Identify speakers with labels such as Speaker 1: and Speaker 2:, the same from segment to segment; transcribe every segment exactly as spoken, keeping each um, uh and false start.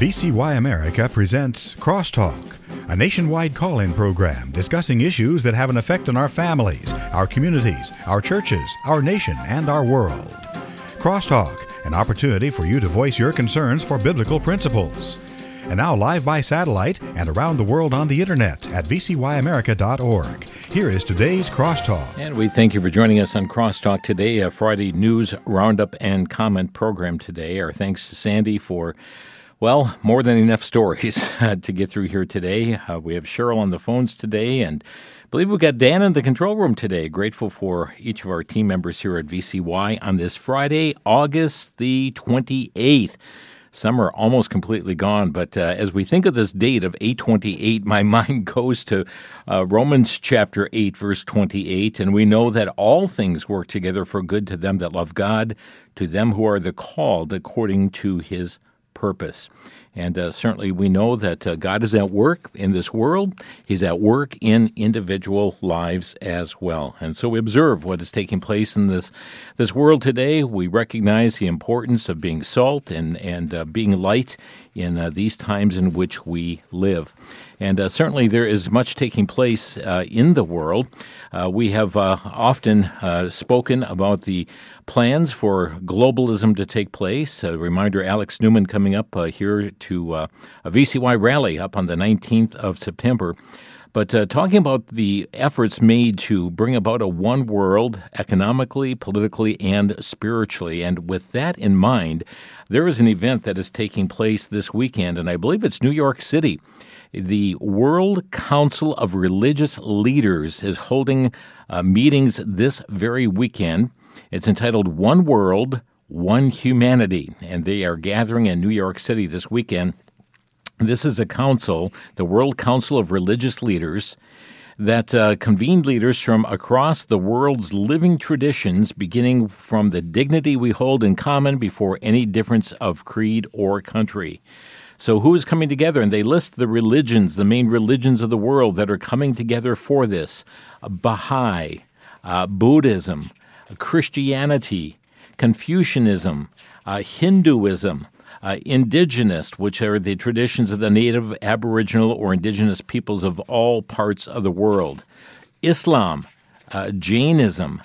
Speaker 1: V C Y America presents Crosstalk, a nationwide call-in program discussing issues that have an effect on our families, our communities, our churches, our nation, and our world. Crosstalk, an opportunity for you to voice your concerns for biblical principles. And now live by satellite and around the world on the internet at v c y america dot org. Here is today's Crosstalk.
Speaker 2: And we thank you for joining us on Crosstalk today, a Friday news roundup and comment program today. Our thanks to Sandy for, well, more than enough stories to get through here today. Uh, we have Cheryl on the phones today, and I believe we've got Dan in the control room today. Grateful for each of our team members here at V C Y on this Friday, August the twenty-eighth. Summer almost completely gone, but uh, as we think of this date of eight twenty-eight, my mind goes to uh, Romans chapter eight, verse twenty-eight, and we know that all things work together for good to them that love God, to them who are the called according to his purpose. And uh, certainly we know that uh, God is at work in this world. He's at work in individual lives as well. And so we observe what is taking place in this this world today. We recognize the importance of being salt and, and uh, being light in uh, these times in which we live. And uh, certainly there is much taking place uh, in the world. Uh, we have uh, often uh, spoken about the plans for globalism to take place. A reminder, Alex Newman coming up uh, here to uh, a V C Y rally up on the nineteenth of September. But uh, talking about the efforts made to bring about a one world economically, politically, and spiritually. And with that in mind, there is an event that is taking place this weekend, and I believe it's New York City. The World Council of Religious Leaders is holding uh, meetings this very weekend. It's entitled One World, One Humanity, and they are gathering in New York City this weekend. This is a council, the World Council of Religious Leaders, that uh, convened leaders from across the world's living traditions, beginning from the dignity we hold in common before any difference of creed or country. So who is coming together? And they list the religions, the main religions of the world that are coming together for this. Baha'i, uh, Buddhism, Christianity, Confucianism, uh, Hinduism, uh, Indigenous, which are the traditions of the native, Aboriginal, or indigenous peoples of all parts of the world, Islam, uh, Jainism,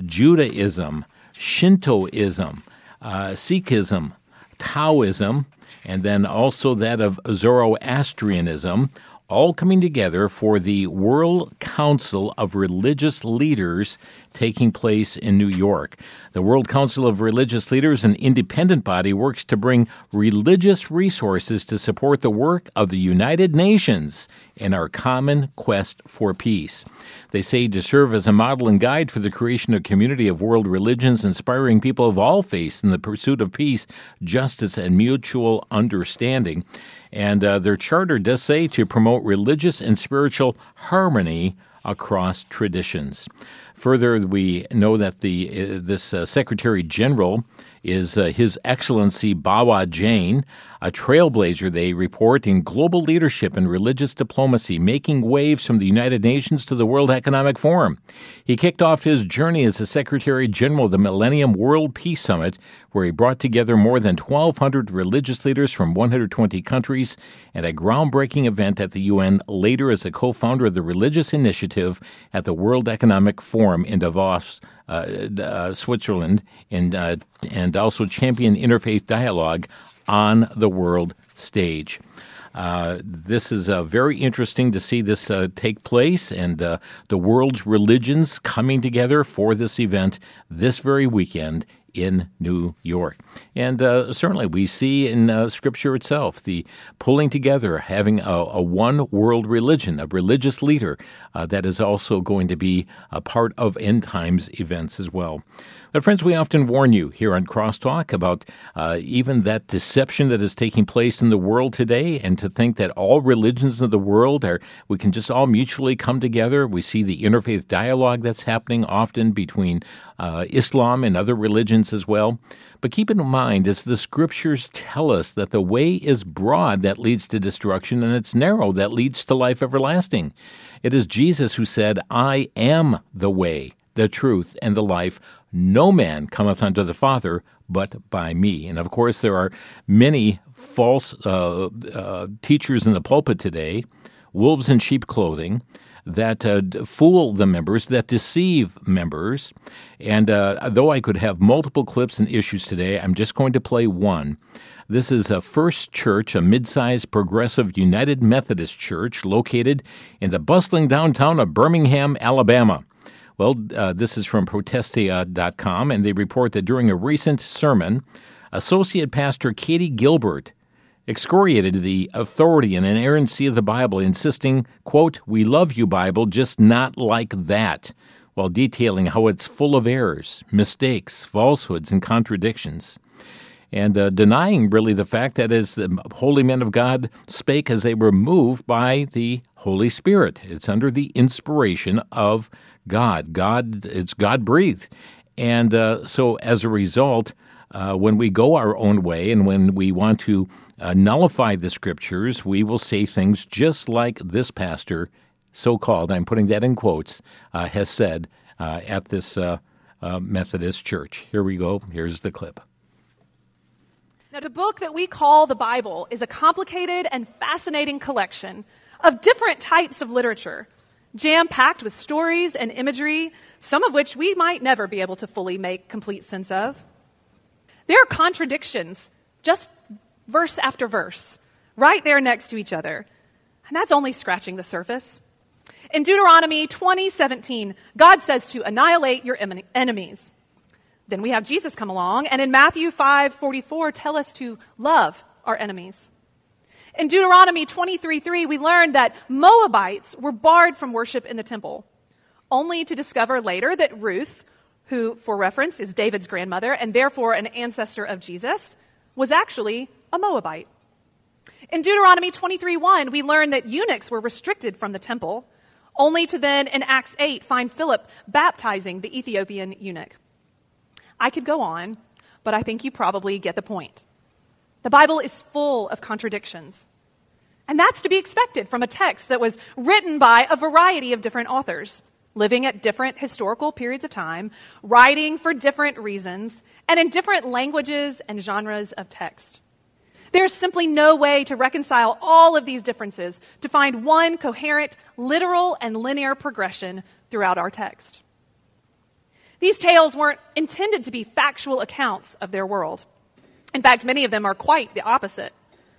Speaker 2: Judaism, Shintoism, uh, Sikhism, Taoism, and then also that of Zoroastrianism, all coming together for the World Council of Religious Leaders taking place in New York. The World Council of Religious Leaders, an independent body, works to bring religious resources to support the work of the United Nations in our common quest for peace. They say to serve as a model and guide for the creation of a community of world religions, inspiring people of all faiths in the pursuit of peace, justice, and mutual understanding. And uh, their charter does say to promote religious and spiritual harmony across traditions. Further, we know that the uh, this uh, Secretary General is uh, His Excellency Bawa Jain, a trailblazer, they report, in global leadership and religious diplomacy, making waves from the United Nations to the World Economic Forum. He kicked off his journey as the Secretary General of the Millennium World Peace Summit, where he brought together more than twelve hundred religious leaders from one hundred twenty countries, and a groundbreaking event at the U N, later as a co-founder of the Religious Initiative at the World Economic Forum in Davos, uh, uh, Switzerland, and, uh, and also champion interfaith dialogue on the world stage. Uh, this is uh, very interesting to see this uh, take place, and uh, the world's religions coming together for this event this very weekend in New York. And uh, certainly we see in uh, Scripture itself the pulling together, having a, a one world religion, a religious leader uh, that is also going to be a part of end times events as well. But friends, we often warn you here on Crosstalk about uh, even that deception that is taking place in the world today, and to think that all religions of the world are, we can just all mutually come together. We see the interfaith dialogue that's happening often between uh, Islam and other religions as well. But keep in mind, as the Scriptures tell us, that the way is broad that leads to destruction, and it's narrow that leads to life everlasting. It is Jesus who said, "I am the way, the truth, and the life. no man cometh unto the Father but by me. And of course, there are many false uh, uh, teachers in the pulpit today, wolves in sheep clothing, that uh, fool the members, that deceive members. And uh, though I could have multiple clips and issues today, I'm just going to play one. This is a First Church, a mid-sized progressive United Methodist church located in the bustling downtown of Birmingham, Alabama. Well, uh, this is from Protestia dot com, and they report that during a recent sermon, Associate Pastor Katie Gilbert excoriated the authority and inerrancy of the Bible, insisting, quote, "We love you, Bible, just not like that," while detailing how it's full of errors, mistakes, falsehoods, and contradictions. And uh, denying, really, the fact that as the holy men of God spake as they were moved by the Holy Spirit. It's under the inspiration of God. God, it's God-breathed. And uh, so as a result, uh, when we go our own way and when we want to uh, nullify the Scriptures, we will say things just like this pastor, so-called, I'm putting that in quotes, uh, has said uh, at this uh, uh, Methodist church. Here we go. Here's the clip.
Speaker 3: Now, the book that we call the Bible is a complicated and fascinating collection of different types of literature, jam-packed with stories and imagery, some of which we might never be able to fully make complete sense of. There are contradictions, just verse after verse, right there next to each other. And that's only scratching the surface. In Deuteronomy twenty seventeen, God says to annihilate your enemies. Then we have Jesus come along, and in Matthew five forty-four tell us to love our enemies. In Deuteronomy twenty-three three, we learned that Moabites were barred from worship in the temple, only to discover later that Ruth, who, for reference, is David's grandmother and therefore an ancestor of Jesus, was actually a Moabite. In Deuteronomy twenty-three one, we learn that eunuchs were restricted from the temple, only to then, in Acts eight, find Philip baptizing the Ethiopian eunuch. I could go on, but I think you probably get the point. The Bible is full of contradictions. And that's to be expected from a text that was written by a variety of different authors, living at different historical periods of time, writing for different reasons, and in different languages and genres of text. There's simply no way to reconcile all of these differences to find one coherent, literal, and linear progression throughout our text. These tales weren't intended to be factual accounts of their world. In fact, many of them are quite the opposite.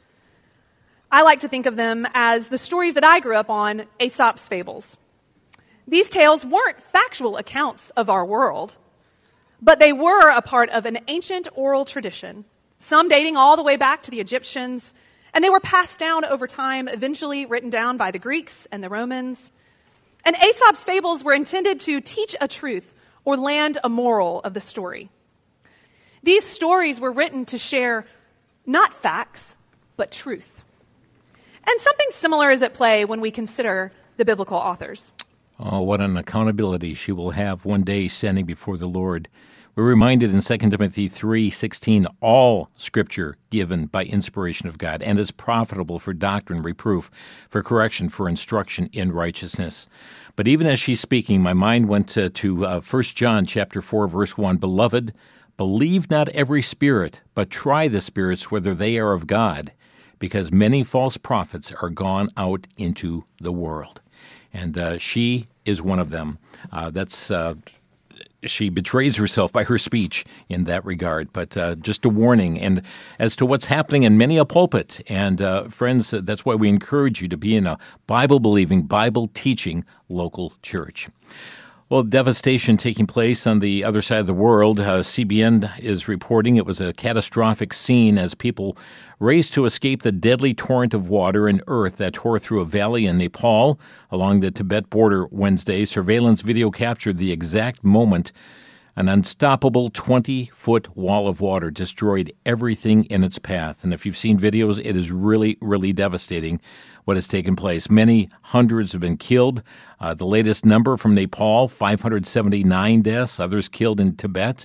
Speaker 3: I like to think of them as the stories that I grew up on, Aesop's fables. These tales weren't factual accounts of our world, but they were a part of an ancient oral tradition, some dating all the way back to the Egyptians, and they were passed down over time, eventually written down by the Greeks and the Romans. And Aesop's fables were intended to teach a truth or land a moral of the story. These stories were written to share not facts, but truth. And something similar is at play when we consider the biblical authors.
Speaker 2: Oh, what an accountability she will have one day standing before the Lord. We're reminded in Second Timothy three sixteen, all Scripture given by inspiration of God and is profitable for doctrine, reproof, for correction, for instruction in righteousness. But even as she's speaking, my mind went to, to uh, First John chapter four, verse one. Beloved, believe not every spirit, but try the spirits whether they are of God, because many false prophets are gone out into the world. And uh, she is one of them. Uh, that's uh, she betrays herself by her speech in that regard. But uh, just a warning, and as to what's happening in many a pulpit. And uh, friends, that's why we encourage you to be in a Bible-believing, Bible-teaching local church. Well, devastation taking place on the other side of the world. Uh, C B N is reporting it was a catastrophic scene as people raced to escape the deadly torrent of water and earth that tore through a valley in Nepal along the Tibet border Wednesday. Surveillance video captured the exact moment an unstoppable twenty-foot wall of water destroyed everything in its path. And if you've seen videos, it is really, really devastating what has taken place. Many hundreds have been killed. Uh, the latest number from Nepal, five hundred seventy-nine deaths, others killed in Tibet.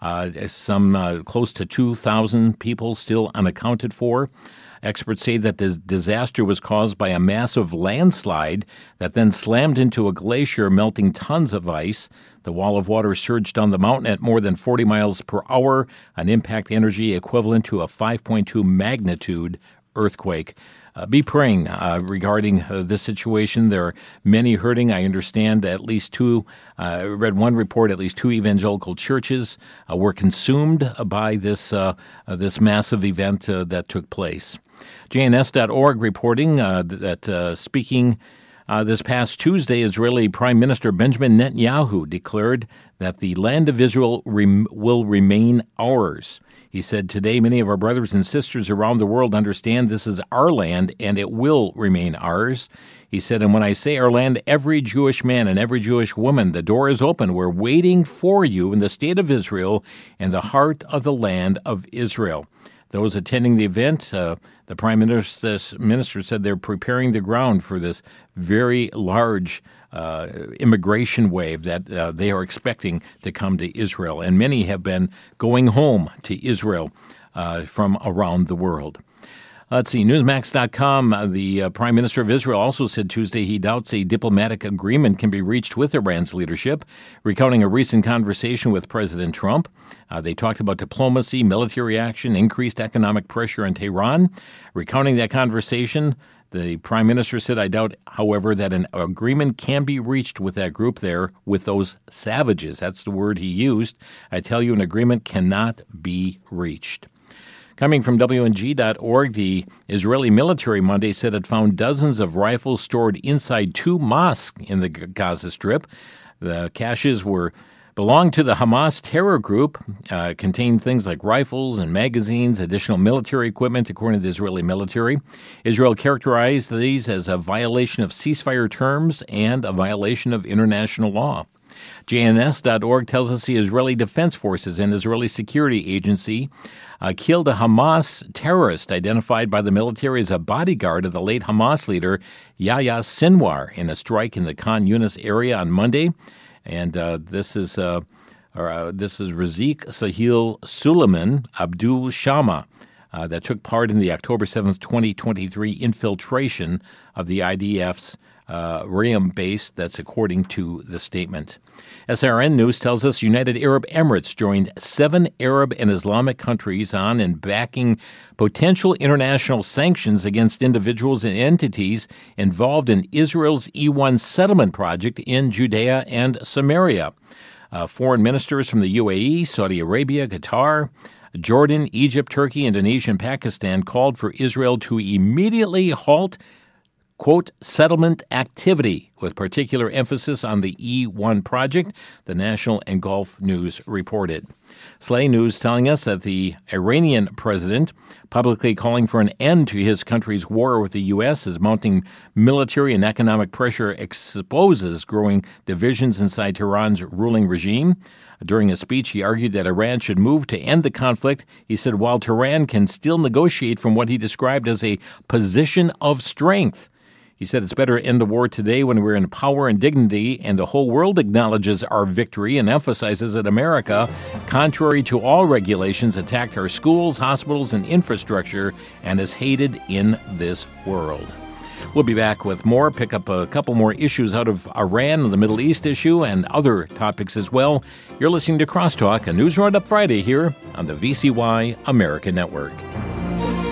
Speaker 2: Uh, some uh, close to two thousand people still unaccounted for. Experts say that this disaster was caused by a massive landslide that then slammed into a glacier, melting tons of ice. The wall of water surged down the mountain at more than forty miles per hour, an impact energy equivalent to a five point two magnitude earthquake. Uh, be praying uh, regarding uh, this situation. There are many hurting. I understand at least two, I uh, read one report, at least two evangelical churches uh, were consumed by this uh, uh, this massive event uh, that took place. J N S dot org reporting uh, that uh, speaking uh, this past Tuesday, Israeli Prime Minister Benjamin Netanyahu declared that the land of Israel rem- will remain ours. He said, today, many of our brothers and sisters around the world understand this is our land and it will remain ours. He said, and when I say our land, every Jewish man and every Jewish woman, the door is open. We're waiting for you in the state of Israel and the heart of the land of Israel. Those attending the event, uh, the Prime Minister, minister said they're preparing the ground for this very large uh, immigration wave that uh, they are expecting to come to Israel. And many have been going home to Israel uh, from around the world. Let's see, Newsmax dot com, uh, the uh, Prime Minister of Israel also said Tuesday he doubts a diplomatic agreement can be reached with Iran's leadership, recounting a recent conversation with President Trump. Uh, they talked about diplomacy, military action, increased economic pressure on Tehran. Recounting that conversation, the Prime Minister said, I doubt, however, that an agreement can be reached with that group there, with those savages. That's the word he used. I tell you, an agreement cannot be reached. Coming from W N G dot org, the Israeli military Monday said it found dozens of rifles stored inside two mosques in the Gaza Strip. The caches were belonged to the Hamas terror group, uh, contained things like rifles and magazines, additional military equipment, according to the Israeli military. Israel characterized these as a violation of ceasefire terms and a violation of international law. J N S dot org tells us the Israeli Defense Forces and Israeli Security Agency uh, killed a Hamas terrorist identified by the military as a bodyguard of the late Hamas leader Yahya Sinwar in a strike in the Khan Yunis area on Monday. And uh, this is uh, or, uh, this is Razik Sahil Suleiman Abdul Shama uh, that took part in the October seventh, twenty twenty-three infiltration of the I D F's Uh, Riyadh base. That's according to the statement. S R N News tells us United Arab Emirates joined seven Arab and Islamic countries on in backing potential international sanctions against individuals and entities involved in Israel's E one settlement project in Judea and Samaria. Uh, foreign ministers from the U A E, Saudi Arabia, Qatar, Jordan, Egypt, Turkey, Indonesia, and Pakistan called for Israel to immediately halt quote, settlement activity, with particular emphasis on the E one project, the National and Gulf News reported. Slay News telling us that the Iranian president, publicly calling for an end to his country's war with the U S as mounting military and economic pressure exposes growing divisions inside Tehran's ruling regime. During a speech, he argued that Iran should move to end the conflict. He said while Tehran can still negotiate from what he described as a position of strength. He said it's better to end the war today when we're in power and dignity and the whole world acknowledges our victory and emphasizes that America, contrary to all regulations, attacked our schools, hospitals, and infrastructure and is hated in this world. We'll be back with more, pick up a couple more issues out of Iran and the Middle East issue and other topics as well. You're listening to Crosstalk, a News Roundup Friday here on the V C Y America Network.